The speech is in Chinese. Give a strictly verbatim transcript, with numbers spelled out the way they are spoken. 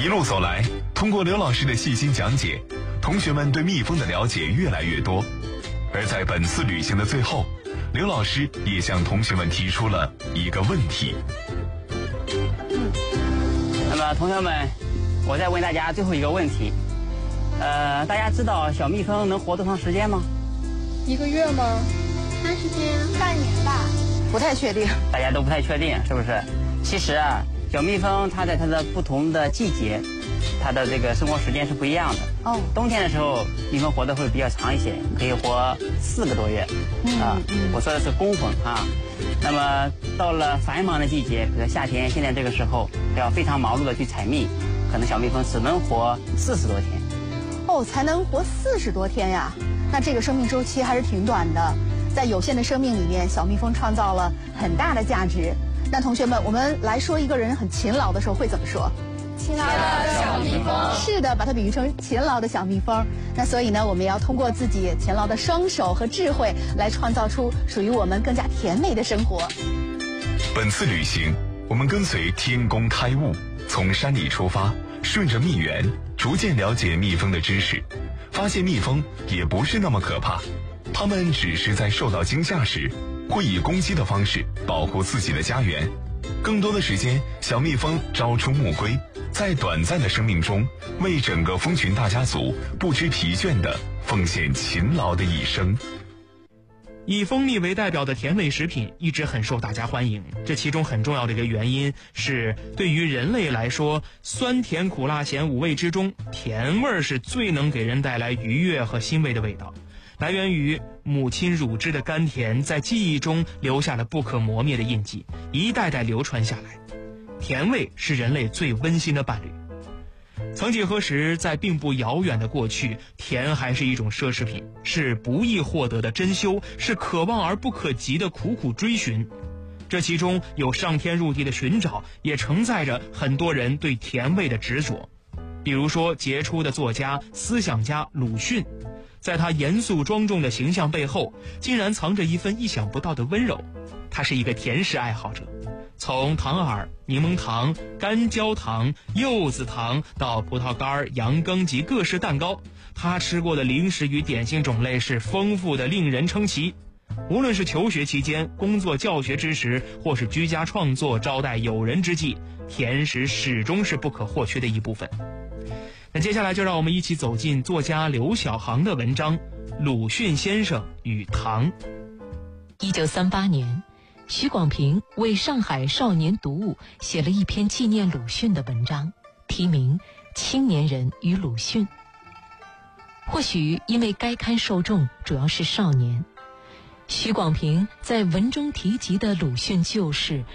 一路走来，通过刘老师的细心讲解，同学们对蜜蜂的了解越来越多。而在本次旅行的最后，刘老师也向同学们提出了一个问题。 嗯，那么同学们，我再问大家最后一个问题。呃，大家知道小蜜蜂能活多长时间吗？ 一个月吗？ 三十天，半年吧。 不太确定。 大家都不太确定，是不是？其实啊，小蜜蜂它在它的不同的季节，它的这个生活时间是不一样的。 哦。 冬天的时候，蜜蜂活得会比较长一些，可以活四个多月。 嗯、 啊、 嗯， 我说的是工蜂啊。那么到了繁忙的季节，比如夏天，现在这个时候要非常忙碌的去采蜜，可能小蜜蜂只能活四十多天。 哦，才能活四十多天呀？那这个生命周期还是挺短的。在有限的生命里面，小蜜蜂创造了很大的价值。那同学们，我们来说一个人很勤劳的时候会怎么说？ 勤劳的小蜜蜂。 是的，把它比喻成勤劳的小蜜蜂。那所以呢，我们要通过自己勤劳的双手和智慧，来创造出属于我们更加甜美的生活。 本次旅行，我们跟随天宫开悟，从山里出发，顺着蜜源，逐渐了解蜜蜂的知识，发现蜜蜂也不是那么可怕，它们只是在受到惊吓时，会以攻击的方式保护自己的家园。更多的时间，小蜜蜂朝出暮归，在短暂的生命中，为整个蜂群大家族不知疲倦地奉献勤劳的一生。 以蜂蜜为代表的甜味食品一直很受大家欢迎，这其中很重要的一个原因是，对于人类来说，酸甜苦辣咸五味之中，甜味是最能给人带来愉悦和欣慰的味道。来源于母亲乳汁的甘甜，在记忆中留下了不可磨灭的印记，一代代流传下来。甜味是人类最温馨的伴侣。曾几何时，在并不遥远的过去，甜还是一种奢侈品，是不易获得的珍馐，是可望而不可及的苦苦追寻。这其中有上天入地的寻找，也承载着很多人对甜味的执着。比如说杰出的作家、思想家鲁迅，在他严肃庄重的形象背后，竟然藏着一份意想不到的温柔。他是一个甜食爱好者，从糖饵、柠檬糖、干焦糖、柚子糖到葡萄干、羊羹及各式蛋糕，他吃过的零食与点心种类是丰富的令人称奇。无论是求学期间、工作教学之时，或是居家创作、招待友人之际，甜食始终是不可或缺的一部分。那接下来就让我们一起走进作家刘晓航的文章《鲁迅先生与糖》。 一九三八年，许广平为上海少年读物写了一篇纪念鲁迅的文章，题名《青年人与鲁迅》。或许因为该刊受众主要是少年，许广平在文中提及的鲁迅旧事